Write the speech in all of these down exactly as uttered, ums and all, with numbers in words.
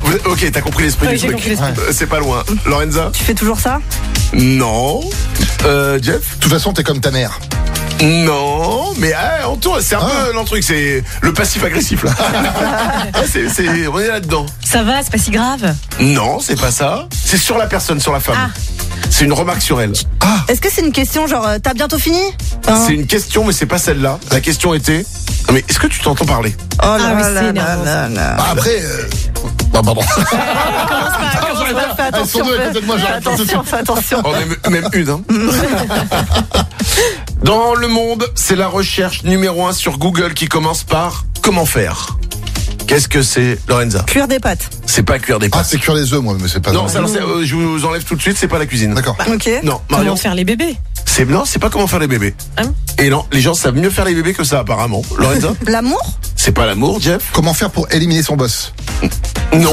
Vous- Ok, t'as compris l'esprit Oui, du j'ai truc. compris l'esprit. Euh, C'est pas loin. Lorenza? Tu fais toujours ça? Non. Euh, Jeff? De toute façon, t'es comme ta mère. Non, mais ah, on tourne, c'est un Ah. peu l'entruc, c'est le passif agressif là. Ouais, c'est, c'est, on est là-dedans. Ça va, c'est pas si grave. Non, c'est pas ça. C'est sur la personne, sur la femme. Ah. C'est une remarque sur elle. Est-ce que c'est une question genre euh, t'as bientôt fini? Hein? C'est une question, mais c'est pas celle-là. La question était. Ah, mais est-ce que tu t'entends parler? Oh là Ah oui, là c'est là énervant, là là. Bah après. Euh... Bah, pardon. Fais attention, Attendez, fais- peut-être moi, fais j'arrête tout de suite. attention, fais attention. Oh, même, même une, hein. Dans le monde, c'est la recherche numéro un sur Google qui commence par comment faire. Qu'est-ce que c'est, Lorenza? Cuire des pâtes. C'est pas cuire des Ah, pâtes. c'est cuire les œufs, moi, mais c'est pas. non, ça, alors, c'est, euh, je vous enlève tout de suite, c'est pas la cuisine. D'accord. Ok. Non, Marion. Comment faire les bébés? C'est non, c'est pas comment faire les bébés. Hein? Et non, les gens savent mieux faire les bébés que ça apparemment. Lorenza? L'amour? C'est pas l'amour, Jeff? Comment faire pour éliminer son boss? Non.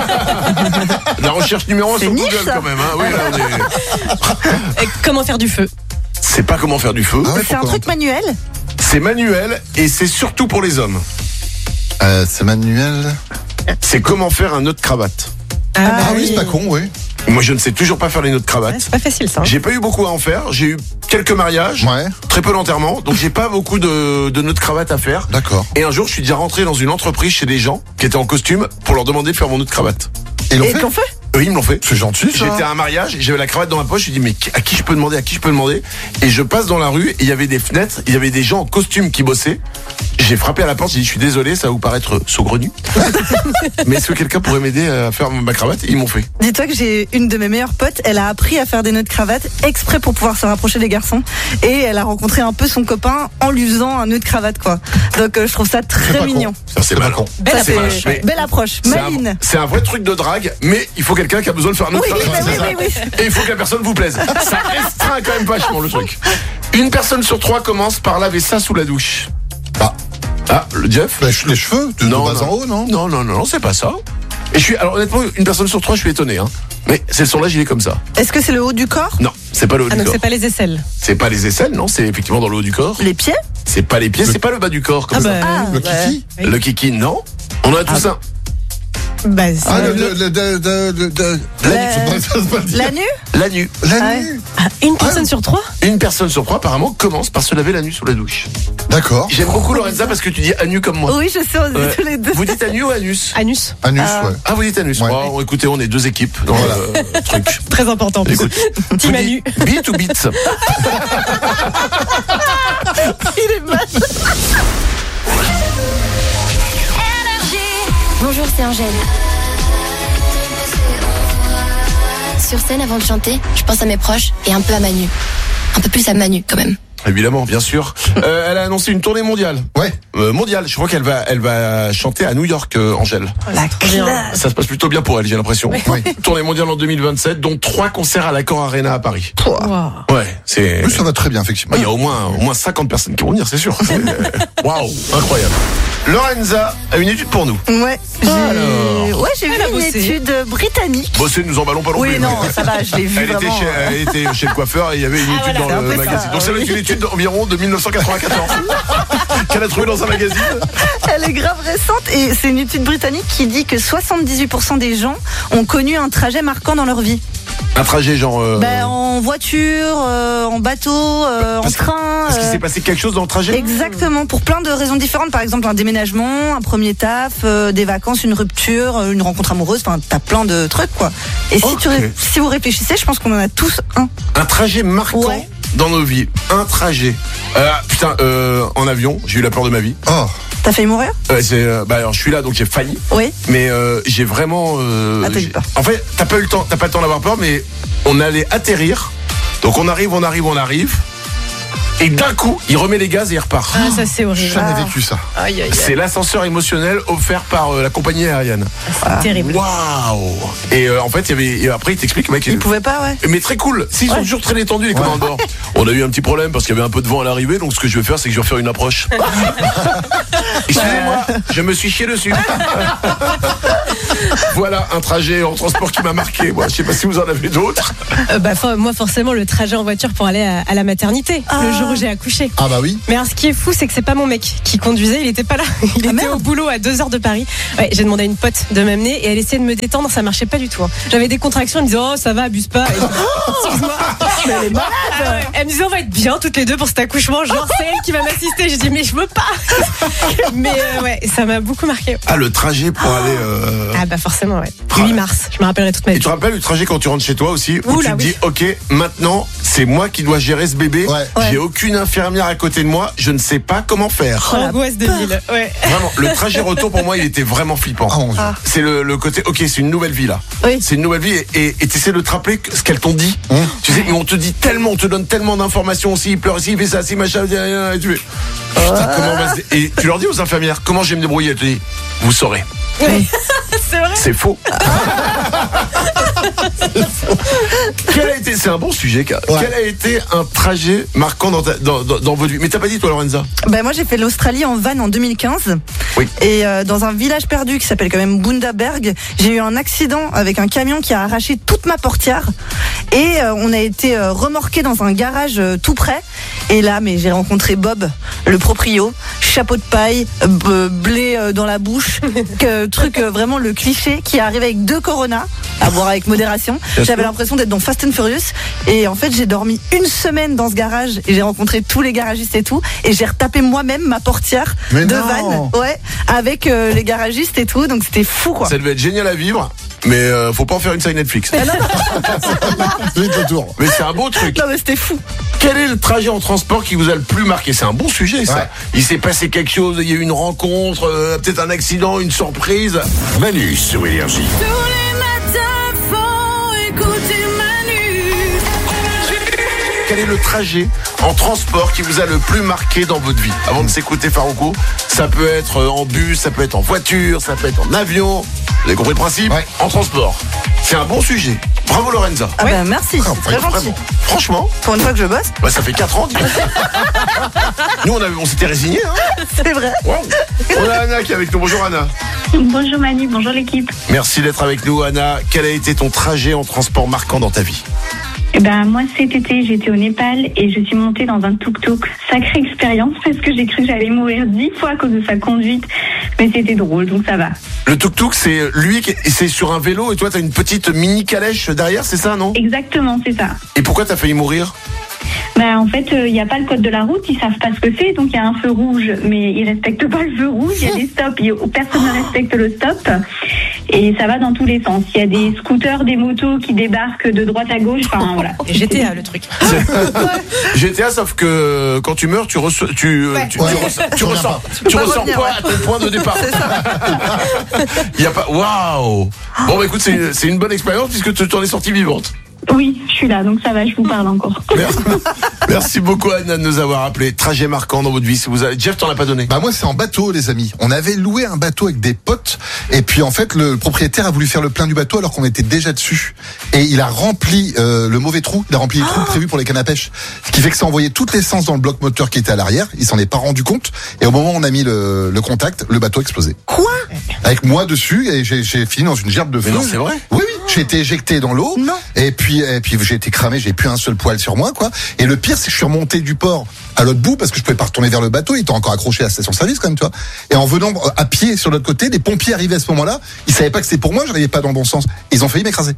La recherche numéro un C'est sur niche, Google ça. quand même. Hein. Oui, là, on est... Et comment faire du feu? C'est pas comment faire du feu. Ah ouais, C'est un pourquoi truc manuel? C'est manuel et c'est surtout pour les hommes. Euh, c'est manuel. C'est comment faire un nœud de cravate. Ah, oui, c'est pas con, oui. Moi, je ne sais toujours pas faire les nœuds de Ouais, cravate. c'est pas facile ça. hein. J'ai pas eu beaucoup à en faire. J'ai eu quelques mariages, Ouais. très peu d'enterrements, donc j'ai pas beaucoup de, de nœuds de cravate à faire. D'accord. Et un jour, je suis déjà rentré dans une entreprise chez des gens qui étaient en costume pour leur demander de faire mon nœud de cravate. Et l'ont Et fait qu'on fait? Eux, ils me l'ont fait. C'est gentil, ça. J'étais à un mariage, j'avais la cravate dans ma poche, je me dis mais à qui je peux demander, à qui je peux demander? Et je passe dans la rue, et il y avait des fenêtres, il y avait des gens en costume qui bossaient. J'ai frappé à la porte, j'ai dit je suis désolé, ça va vous paraître saugrenu. Mais est-ce que quelqu'un pourrait m'aider à faire ma cravate? Ils m'ont fait. Dis-toi que j'ai une de mes meilleures potes, elle a appris à faire des nœuds de cravate exprès pour pouvoir se rapprocher des garçons. Et elle a rencontré un peu son copain en lui faisant un nœud de cravate, quoi. Donc euh, je trouve ça C'est très pas mignon. con. Ça, c'est pas malin. con. Belle Ça, c'est- approche. Mais- Belle approche, C'est un, maline. c'est un vrai truc de drague, mais il faut quelqu'un qui a besoin de faire un nœud de Oui, oui, cravate. oui, c'est ça. oui, oui. Et il faut que la personne vous plaise. Ça restreint quand même vachement le truc. Une personne sur trois commence par laver ça sous la douche. Bah, Ah, le Jeff? bah, les cheveux, de, de Non, bas non. en haut, non? Non, non, non, non, c'est pas ça. Et je suis, alors honnêtement, une personne sur trois, je suis étonné, hein. Mais c'est le sondage, il est comme ça. Est-ce que c'est le haut du corps? Non, c'est pas le haut Ah du donc corps. c'est pas les aisselles. C'est pas les aisselles, non, c'est effectivement dans le haut du corps. Les pieds? C'est pas les pieds, c'est pas le bas du corps, comme Ah ça. bah, Ah, Le ouais. kiki? oui. Le kiki, non. On a tout ça. bah c'est Ah, le- le, le, le, de, de, de, de- La- Ça se passe pas le dire. La nuit? La nuit. La Ah nuit. Ah, une personne sur trois. Une personne sur trois, apparemment, commence par se laver la nuit sous la douche. D'accord. J'aime beaucoup Lorenza parce que tu dis anu comme moi. Oui, je sais, on est Ouais. tous les deux. Vous dites anu ou anus? Anus. Anus, Ah. ouais. Ah, vous dites anus. Ouais. Oh, écoutez, on est deux équipes dans le truc. Très important. en plus. Écoute, Team vous Anu. dites bite ou bite? Il est mal. Bonjour, c'est Angèle. Sur scène, avant de chanter, je pense à mes proches et un peu à Manu. Un peu plus à Manu, quand même. Évidemment, bien sûr. Euh, elle a annoncé une tournée mondiale. Ouais. Euh, mondiale. Je crois qu'elle va, elle va chanter à New York, euh, Angèle. La classe. Ça se passe plutôt bien pour elle, j'ai l'impression. Oui. Tournée mondiale en deux mille vingt-sept, dont trois concerts à l'Accor Arena à Paris. Wow. Ouais, c'est. Oui, ça va très bien, effectivement. Il y a au moins, au moins cinquante personnes qui vont venir, c'est sûr. C'est- Waouh, incroyable. Lorenza a une étude pour nous. Ouais, j'ai Alors. ouais, j'ai vu Elle a une bossé. étude britannique. Bossez, nous emballons pas non Oui, plus. non, mais- ça va, je l'ai vu Elle était, vraiment. chez, elle était chez le coiffeur et il y avait une Ah, étude voilà, dans c'est un le peu ça, magazine. Donc c'est oui. une étude environ de mille neuf cent quatre-vingt-quatorze qu'elle a trouvée dans un magazine. Elle est grave récente et c'est une étude britannique qui dit que soixante-dix-huit pour cent des gens ont connu un trajet marquant dans leur vie. Un trajet genre. euh, Ben, en voiture, euh, en bateau, euh, en parce- train. Parce qu'il euh, s'est passé quelque chose dans le trajet. Exactement, pour plein de raisons différentes. Par exemple, un déménagement, un premier taf, euh, des vacances, une rupture, euh, une rencontre amoureuse. Enfin, t'as plein de trucs, quoi. Et si, Ok. tu ré- si vous réfléchissez, je pense qu'on en a tous un. Un trajet marquant Ouais. dans nos vies. Un trajet. Euh, putain, euh, en avion, j'ai eu la peur de ma vie. Oh, T'as failli mourir? Euh, c'est, euh, bah alors je suis là donc j'ai failli, Oui. mais euh, j'ai vraiment. Euh, Ah, t'as eu j'ai- peur. En fait, t'as pas eu le temps, t'as pas le temps d'avoir peur, mais on allait atterrir. Donc on arrive, on arrive, on arrive, et d'un coup, il remet les gaz et il repart. Ah, ça c'est horrible. jamais Ah. vécu ça. Aïe, aïe, aïe. C'est l'ascenseur émotionnel offert par euh, la compagnie aérienne. C'est terrible. Waouh! Et euh, en fait, il y avait. Et après, il t'explique, mec. Il pouvait pas, ouais. Mais très cool. Si, ils sont Ouais. toujours très détendus, les commandants. On a eu un petit problème parce qu'il y avait un peu de vent à l'arrivée, donc ce que je vais faire, c'est que je vais refaire une approche. Excusez-moi, je me suis chié dessus. Voilà un trajet en transport qui m'a marqué. Moi, je sais pas si vous en avez d'autres. Euh, bah, for- moi, forcément, le trajet en voiture pour aller à, à la maternité, Ah. le jour où j'ai accouché. Ah bah oui. Mais alors, ce qui est fou, c'est que c'est pas mon mec qui conduisait, il était pas là. Il était merde. au boulot à deux heures de Paris. Ouais, j'ai demandé à une pote de m'amener et elle essayait de me détendre, ça marchait pas du tout. hein. J'avais des contractions, elle me disait oh ça va, abuse pas. Et je dis, excuse-moi. Mais elle est malade. Ah ouais. Elle me disait on va être bien toutes les deux pour cet accouchement, genre c'est elle qui va m'assister. J'ai dit mais je veux pas. Mais euh, ouais, ça m'a beaucoup marqué. Ah, le trajet pour aller. Euh... Ah bah forcément ouais. Ah. huit mars, je me rappellerai toute ma Et vie. tu te rappelles le trajet quand tu rentres chez toi aussi, où Oula, tu te oui. dis ok, maintenant c'est moi qui dois gérer ce bébé. Ouais. J'ai Ouais. aucune infirmière à côté de moi, je ne sais pas comment faire. Angoisse de mille. Ouais. Vraiment, le trajet retour pour moi, il était vraiment flippant. Ah mon Dieu. Ah. C'est le, le côté, ok, c'est une nouvelle vie là. Oui. C'est une nouvelle vie et tu essaies de te rappeler que- ce qu'elles t'ont dit. Mmh. Tu sais, et on te dit tellement, on te donne tellement d'informations aussi, il pleure ici, il fait ça, si machin, et tu fais, putain, comment on va se dé- Et tu leur dis aux infirmières, comment je vais me débrouiller? Elles te disent, vous saurez. C'est vrai. C'est faux. Quel a été, c'est un bon sujet, Ka- Ouais. quel a été un trajet marquant dans, ta- dans, dans, dans votre vie? Mais t'as pas dit toi, Lorenza? Ben moi j'ai fait l'Australie en van en deux mille quinze. Oui. Et euh, dans un village perdu qui s'appelle quand même Bundaberg, j'ai eu un accident avec un camion qui a arraché toute ma portière et euh, on a été euh, remorqué dans un garage euh, tout près. Et là mais j'ai rencontré Bob, le proprio, chapeau de paille, b- blé euh, dans la bouche, que, truc euh, vraiment le cliché qui arrive avec deux Corona à boire avec modération. Bien J'avais sûr. l'impression d'être dans Fast and Furious et en fait j'ai dormi une semaine dans ce garage et j'ai rencontré tous les garagistes et tout et j'ai retapé moi-même ma portière Mais de non. van, ouais, avec euh, les garagistes et tout, donc c'était fou quoi. Ça devait être génial à vivre, mais euh, faut pas en faire une série Netflix. Vite le tour. Mais c'est un beau truc. Non mais c'était fou. Quel est le trajet en transport qui vous a le plus marqué? C'est un bon sujet, ça. Ouais. Il s'est passé quelque chose, il y a eu une rencontre, euh, peut-être un accident, une surprise. Manu sur Énergie. Quel est le trajet en transport qui vous a le plus marqué dans votre vie? Avant de s'écouter Farouko, ça peut être euh, en bus, ça peut être en voiture, ça peut être en avion. Vous avez compris le principe? Ouais. En transport. C'est un bon sujet. Bravo Lorenza. Ah ben merci, Ah, c'est très vraiment, gentil. Franchement, Pour une fois que je bosse, bah, ça fait quatre ans. dis donc. Nous, on, avait, on s'était résignés. Hein. c'est vrai. Wow. On a Anna qui est avec nous. Bonjour Anna. Bonjour Manu, bonjour l'équipe. Merci d'être avec nous, Anna. Quel a été ton trajet en transport marquant dans ta vie? Eh ben, moi cet été j'étais au Népal et je suis montée dans un tuk-tuk. Sacrée expérience parce que j'ai cru que j'allais mourir dix fois à cause de sa conduite. Mais c'était drôle donc ça va. Le tuk-tuk, c'est lui qui est, c'est sur un vélo et toi, t'as une petite mini calèche derrière, c'est ça, non? Exactement, c'est ça. Et pourquoi t'as failli mourir? Ben, en fait, il n'y a pas le code de la route, ils savent pas ce que c'est, donc il y a un feu rouge, mais ils respectent pas le feu rouge, il y a des stops, il y a- personne ne respecte le stop, et ça va dans tous les sens. Il y a des scooters, des motos qui débarquent de droite à gauche, enfin voilà. Et G T A le truc. G T A, sauf que quand tu meurs, tu, reço- tu, euh, Ouais. tu, Ouais. tu ressors, tu Tu reviens ressors, pas. tu pas ressors revenir, pas ouais. à ton point de départ. Il y a pas. Waouh. Bon bah écoute, c'est c'est une bonne expérience puisque tu t'en es sortie vivante. Oui, je suis là, donc ça va, je vous parle encore. Merci, merci beaucoup Anna de nous avoir appelé. Trajet marquant dans votre vie. Si vous avez... Jeff, t'en as pas donné. Bah moi c'est en bateau les amis. On avait loué un bateau avec des potes et puis en fait le propriétaire a voulu faire le plein du bateau alors qu'on était déjà dessus et il a rempli euh, le mauvais trou, il a rempli les trous prévus pour les cannes à pêche. Ce qui fait que ça envoyait toute l'essence dans le bloc moteur qui était à l'arrière, il s'en est pas rendu compte et au moment où on a mis le, le contact, le bateau a explosé. Quoi? Avec moi dessus et j'ai j'ai fini dans une gerbe de Mais feu. non, c'est vrai. Oui, oui. J'ai été éjecté dans l'eau. Non. Et puis, et puis j'ai été cramé. J'ai plus un seul poil sur moi, quoi. Et le pire, c'est que je suis remonté du port à l'autre bout parce que je pouvais pas retourner vers le bateau. Il était encore accroché à la station-service, quand même, tu vois. Et en venant à pied sur l'autre côté, les pompiers arrivaient à ce moment-là. Ils savaient pas que c'était pour moi. Je n'arrivais pas dans le bon sens. Ils ont failli m'écraser.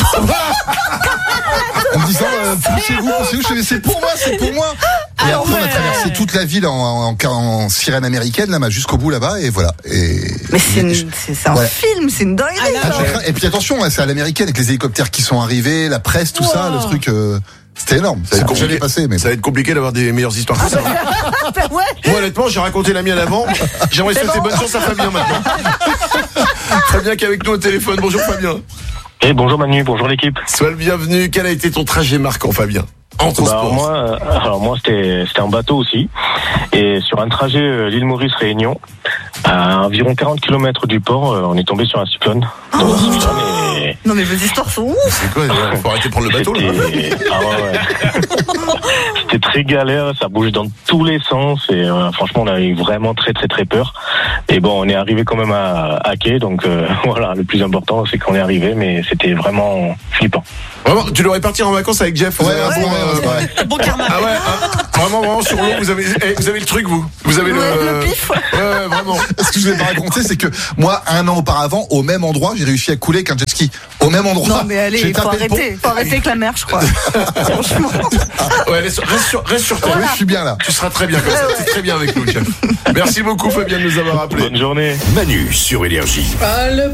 En me disant, euh, poussez-vous, poussez-vous. Je disais, c'est pour moi, c'est pour moi. Et après, on a traversé toute la ville en, en, en, en sirène américaine, là, jusqu'au bout là-bas, et voilà. Et, Mais c'est une- et- c'est c'est un Ouais. film, c'est une dinguerie. Ah, là, Ah, ça. j'ai craint. Et puis attention, hein, c'est à l'américaine avec les hélicoptères qui sont arrivés, la presse, tout ça, le truc, euh, c'était énorme. Ça va être C'est jamais compliqué. passé, mais Ça va être compliqué d'avoir des meilleures histoires que ça. Ben ouais. Moi, honnêtement, j'ai raconté la mienne avant. J'aimerais souhaiter bonne chance à Fabien maintenant. Fabien qui est avec nous au téléphone. Bonjour Fabien. Et bonjour Manu, bonjour l'équipe. Sois le bienvenu. Quel a été ton trajet marquant, Fabien? En Bah, transport. alors moi, euh, alors moi c'était c'était un bateau aussi, et sur un trajet euh, l'île Maurice Réunion, à environ quarante kilomètres du port, euh, on est tombé sur un cyclone. Donc, un cyclone et Non mais vos histoires sont ouf. C'est quoi? Il faut arrêter de prendre le bateau, là. c'était ah ouais, ouais. C'était très galère, ça bouge dans tous les sens et euh, franchement on a eu vraiment très très très peur. Et bon, on est arrivé quand même à, à quai, donc euh, voilà, le plus important c'est qu'on est arrivé, mais c'était vraiment flippant. Vraiment, tu devrais partir en vacances avec Jeff. Vous Ouais, avez un ouais, bon, ouais, euh, ouais. Bon karma. Ah ouais, ah, vraiment, vraiment sur l'eau, vous avez, eh, vous avez le truc, vous. Vous avez Ouais, le, le pif. Ouais, ouais, vraiment. Ce que je vais pas raconter, c'est que moi, un an auparavant, au même endroit, j'ai réussi à couler avec un jet ski. Au même endroit. Non mais allez, J'ai il faut tapé le pont. arrêter. Faut arrêter avec la mer, je crois. Franchement. Ouais, reste, reste sur, reste sur terre. Ouais, je suis bien là. Tu seras très bien comme ça. Tu es très bien avec nous, Jeff. Merci beaucoup, Fabien, de nous avoir appelé. Bonne journée. Manu sur Énergie. Ah, le